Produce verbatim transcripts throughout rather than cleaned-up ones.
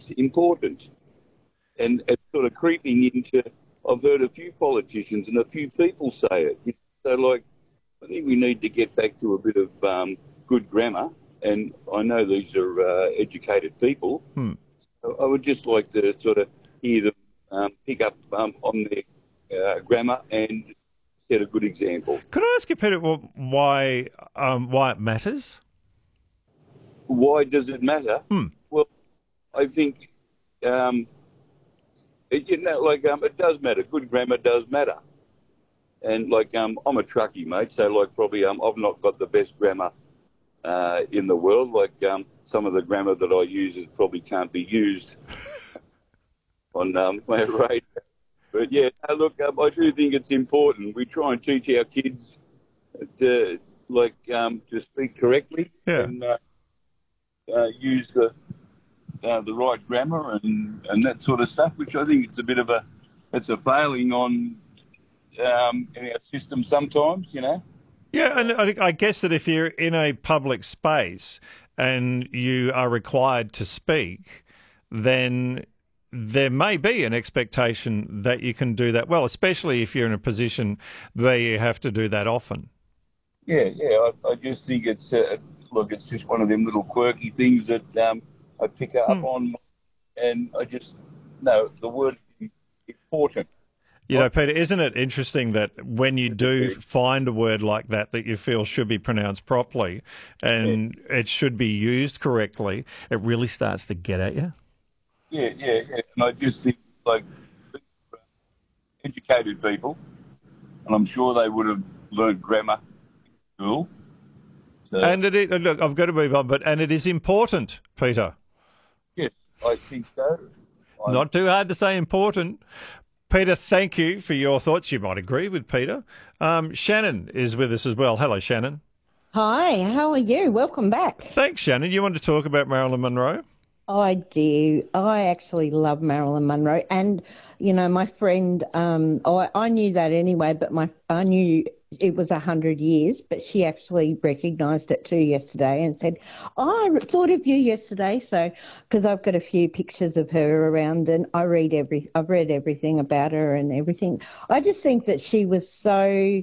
is important. And it's sort of creeping into, I've heard a few politicians and a few people say it. You know, so, like, I think we need to get back to a bit of um, good grammar. And I know these are uh, educated people. Hmm. So I would just like to sort of hear them um, pick up um, on their uh, grammar and set a good example. Could I ask you, Peter, why um, why it matters? Why does it matter? Hmm. Well, I think, um, it, you know, like um, it does matter. Good grammar does matter. And like um, I'm a truckie, mate, so like probably um, I've not got the best grammar uh, in the world. Like um, some of the grammar that I use is probably can't be used on um, my radio. But yeah, no, look, um, I do think it's important. We try and teach our kids to like um, to speak correctly Yeah. and uh, uh, use the uh, the right grammar and, and that sort of stuff. Which I think it's a bit of a it's a failing on um, in our system sometimes. You know. Yeah, and I, I guess that if you're in a public space and you are required to speak, then there may be an expectation that you can do that well, especially if you're in a position where you have to do that often. Yeah, yeah. I, I just think it's uh, look, it's just one of them little quirky things that um, I pick up Hmm. on, and I just no, the word is important. You know, Peter, isn't it interesting that when you do find a word like that that you feel should be pronounced properly and yeah. it should be used correctly, it really starts to get at you? Yeah, yeah, yeah. And I just think, like, educated people, and I'm sure they would have learned grammar in school. So, and it is, look, I've got to move on, but and it is important, Peter. Yes, I think so. I'm, Not too hard to say important. Peter, thank you for your thoughts. You might agree with Peter. Um, Shannon is with us as well. Hello, Shannon. Hi, how are you? Welcome back. Thanks, Shannon. You want to talk about Marilyn Monroe? I do. I actually love Marilyn Monroe. And, you know, my friend, um, I, I knew that anyway, but my I knew it was one hundred years, but she actually recognised it too yesterday and said, oh, I thought of you yesterday. So, because I've got a few pictures of her around and I read every, I've read everything about her and everything. I just think that she was so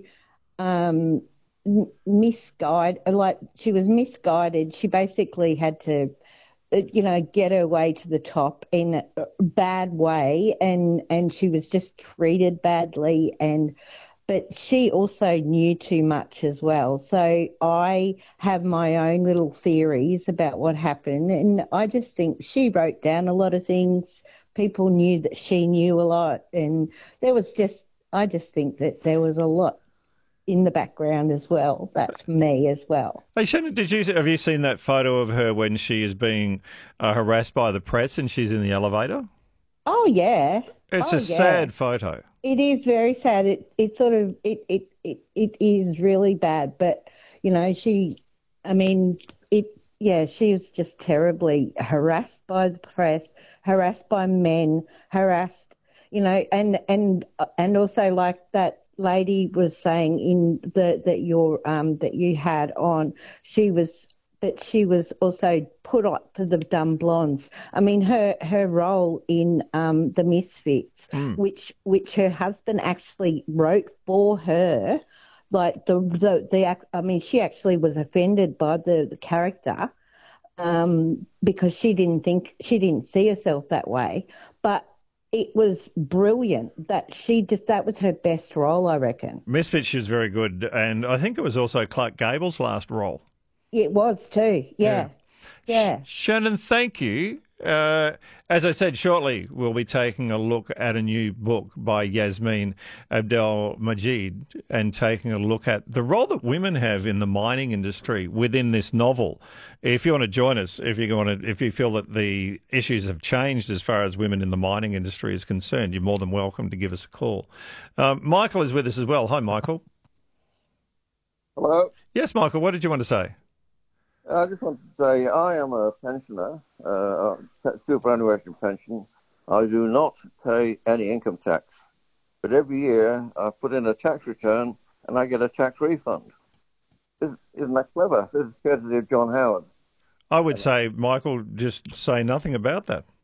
um, misguided, like she was misguided. She basically had to, you know, get her way to the top in a bad way, and and she was just treated badly, and but she also knew too much as well. So I have my own little theories about what happened, and I just think she wrote down a lot of things. People knew that she knew a lot, and there was just, I just think that there was a lot in the background as well. That's me as well. Hey, Shannon, did you have you seen that photo of her when she is being uh, harassed by the press and she's in the elevator? Oh yeah, it's oh, a yeah. sad photo. It is very sad. It it sort of it, it it it is really bad. But you know, she, I mean, it yeah, she was just terribly harassed by the press, harassed by men, harassed, you know, and and and also like that lady was saying in the that your um that you had on, she was but she was also put up for the Dumb Blondes. I mean, her her role in um the Misfits, mm. which which her husband actually wrote for her, like the the, the I mean, she actually was offended by the, the character um because she didn't think she didn't see herself that way, but it was brilliant that she just, that was her best role, I reckon. Misfits, she was very good. And I think it was also Clark Gable's last role. It was too, yeah. Yeah. yeah. Sh- Shannon, thank you. Uh, as I said, shortly we'll be taking a look at a new book by Yasmin Abdel-Majid and taking a look at the role that women have in the mining industry within this novel. If you want to join us, if you want to, if you feel that the issues have changed as far as women in the mining industry is concerned, you're more than welcome to give us a call. Um, Michael is with us as well. Hi, Michael. Hello. Yes, Michael. What did you want to say? I just want to say I am a pensioner, uh, a superannuation pension. I do not pay any income tax, but every year I put in a tax return and I get a tax refund. Isn't, isn't that clever? This is courtesy of John Howard. I would say, Michael, just say nothing about that.